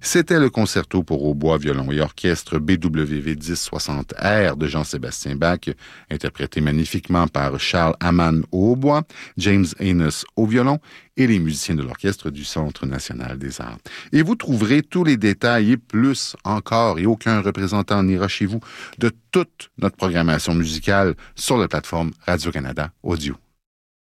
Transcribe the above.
C'était le concerto pour hautbois, violon et orchestre BWV 1060R de Jean-Sébastien Bach, interprété magnifiquement par Charles Hamann au hautbois, James Enos au violon et les musiciens de l'orchestre du Centre national des arts. Et vous trouverez tous les détails et plus encore, et aucun représentant n'ira chez vous, de toute notre programmation musicale sur la plateforme Radio-Canada Audio.